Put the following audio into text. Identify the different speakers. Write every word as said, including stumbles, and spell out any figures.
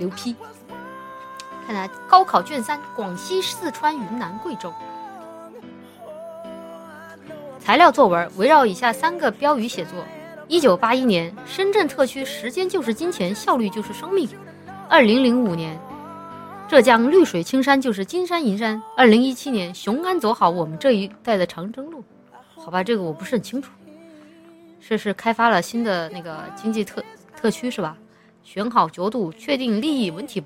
Speaker 1: 牛批。看来高考卷三，广西、四川、云南、贵州。材料作文围绕以下三个标语写作：一九八一年，深圳特区时间就是金钱，效率就是生命；二零零五年，浙江绿水青山就是金山银山；二零一七年，雄安走好我们这一带的长征路。好吧，这个我不是很清楚。这是开发了新的那个经济特特区是吧？选好角度，确定利益，文体